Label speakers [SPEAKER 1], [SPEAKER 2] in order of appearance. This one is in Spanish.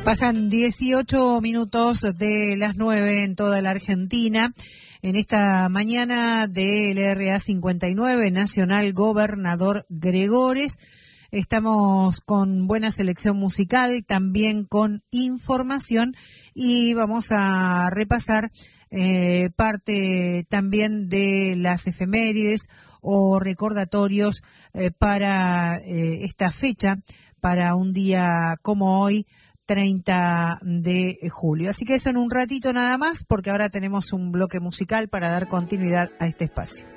[SPEAKER 1] Pasan 18 minutos de las 9 en toda la Argentina. En esta mañana del RA 59 Nacional Gobernador Gregores, estamos con buena selección musical, también con información, y vamos a repasar parte también de las efemérides o recordatorios para esta fecha, para un día como hoy, 30 de julio. Así que eso en un ratito nada más, porque ahora tenemos un bloque musical para dar continuidad a este espacio.